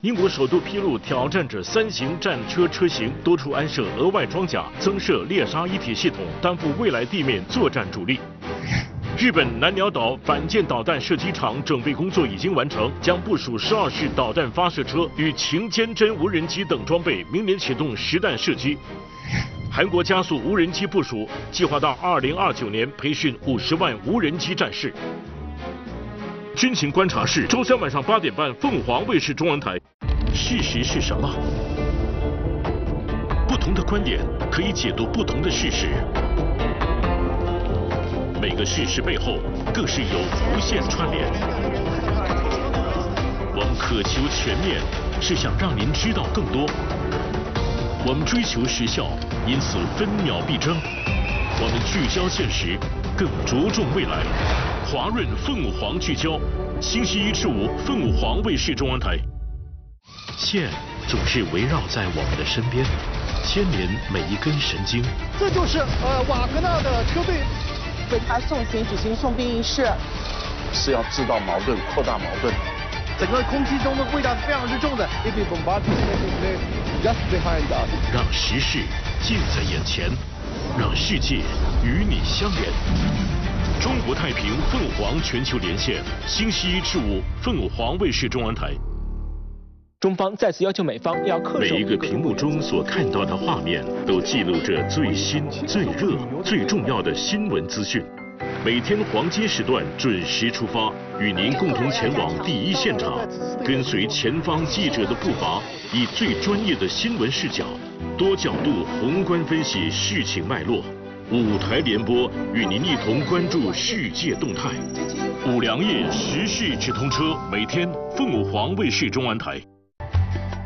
英国首度披露挑战者3型战车车型，多处安设额外装甲，增设猎杀一体系统，担负未来地面作战主力。日本南鸟岛反舰导弹射击场准备工作已经完成，将部署12式导弹发射车与擎坚针无人机等装备，明年启动实弹射击。韩国加速无人机部署，计划到2029年培训50万无人机战士。军情观察室，周3晚上8点半，凤凰卫视中文台。事实是什么？不同的观点可以解读不同的事实。每个事实背后更是有无限串联。我们渴求全面，是想让您知道更多。我们追求时效，因此分秒必争。我们聚焦现实，更着重未来。华润凤凰聚焦，星期1至5，凤凰卫视中文台。线总是围绕在我们的身边，牵连每一根神经。 这就是瓦格纳的车队为他送行举行送兵仪式， 是要制造矛盾，扩大矛盾。 整个空气中的味道是非常之重的。If we bombard just behind us， 让时事近在眼前，让世界与你相连。中国太平凤凰全球连线，星期1至5，凤凰卫视中文台。 中方再次要求美方要恪守每一个屏幕中所看到的画面，都记录着最新、最热、最重要的新闻资讯。每天黄金时段准时出发，与您共同前往第一现场，跟随前方记者的步伐，以最专业的新闻视角，多角度宏观分析事情脉络。5台联播，与您一同关注世界动态。5粮液时事直通车，每天凤凰卫视中文台。